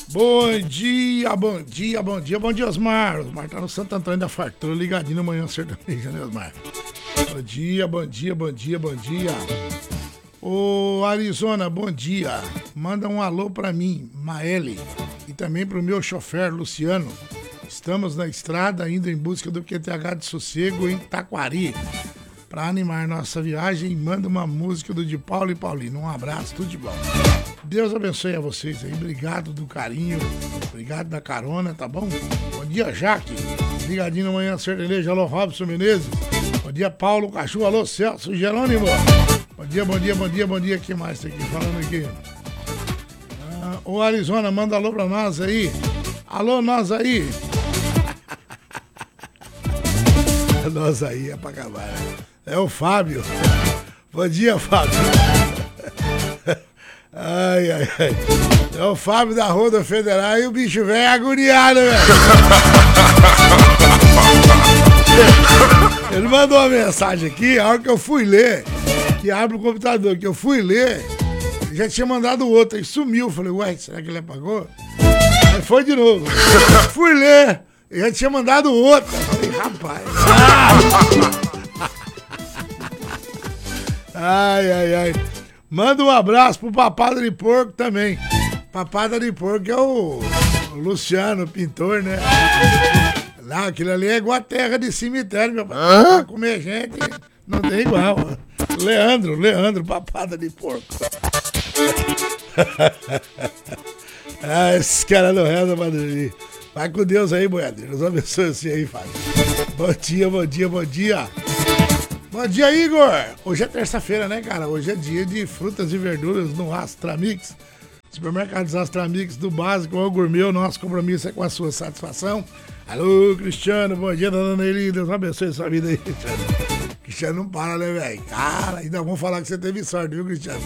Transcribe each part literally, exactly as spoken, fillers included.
Bom dia, bom dia, bom dia, bom dia, Osmar. Osmar tá no Santo Antônio da Fartura, ligadinho no Manhã Sertaneja, né, Osmar? Bom dia, bom dia, bom dia, bom dia. Ô, Arizona, bom dia. Manda um alô pra mim, Maeli, e também pro meu chofer, Luciano. Estamos na estrada, indo em busca do Q T H de Sossego em Taquari. Para animar nossa viagem, manda uma música do de Paulo e Paulino. Um abraço, tudo de bom. Deus abençoe a vocês aí. Obrigado do carinho, obrigado da carona, tá bom? Bom dia, Jaque. Ligadinho no Manhã Sertaneja. Alô, Robson Menezes. Bom dia, Paulo Cachu. Alô, Celso Jerônimo. Bom dia, bom dia, bom dia, bom dia. O que mais tem aqui falando aqui? Ah, ô, Arizona, manda alô pra nós aí. Alô, nós aí. Nós aí é pra acabar, né? É o Fábio. Bom dia, Fábio. Ai, ai, ai. É o Fábio da Roda Federal e o bicho velho é agoniado, velho. Ele mandou uma mensagem aqui, a hora que eu fui ler, que abre o computador, que eu fui ler, já tinha mandado outro, aí sumiu. Falei, ué, será que ele apagou? Aí foi de novo. Fui ler, já tinha mandado outro. Falei, rapaz. Ai, ai, ai. Manda um abraço pro Papada de Porco também. Papada de Porco é o, o Luciano, o pintor, né? Lá, aquilo ali é igual a terra de cemitério, meu pai. Pra comer gente, não tem igual. Leandro, Leandro, Papada de Porco. Ah, esses caras não rezam pra dormir. Vai com Deus aí, boiadeiro. Deus abençoe você aí, Fábio. Bom dia, bom dia, bom dia. Bom dia, Igor. Hoje é terça-feira, né, cara? Hoje é dia de frutas e verduras no Astramix. Supermercados Astramix do básico ao gourmet. O nosso compromisso é com a sua satisfação. Alô, Cristiano. Bom dia, dona Nelly. Deus abençoe sua vida aí, Cristiano. Cristiano não para, né, velho? Cara, ainda vamos falar que você teve sorte, viu, Cristiano?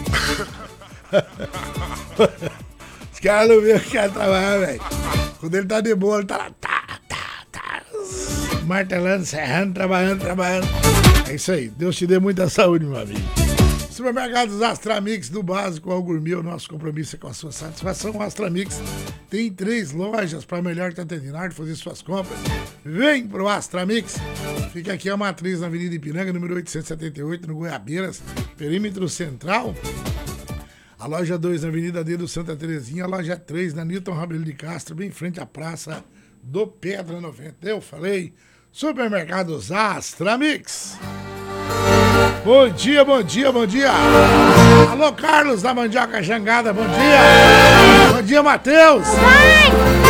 Os caras não veem que quer trabalhar, velho. Quando ele tá de boa, ele tá lá, tá, tá, tá, martelando, serrando, trabalhando, trabalhando. É isso aí. Deus te dê muita saúde, meu amigo. Supermercados Astramix, do básico ao gourmet, o nosso compromisso é com a sua satisfação. O Astramix tem três lojas para melhor te atender na hora de fazer suas compras. Vem pro Astramix. Fica aqui a matriz na Avenida Ipiranga, número oitocentos e setenta e oito, no Goiabeiras, perímetro central. A loja dois na Avenida D do Santa Terezinha, a loja três na Newton Rabelo de Castro, bem em frente à Praça do Pedra noventa. Eu falei, Supermercados Astramix. Bom dia, bom dia, bom dia. Alô, Carlos da Mandioca Jangada, bom dia. Bom dia, Matheus.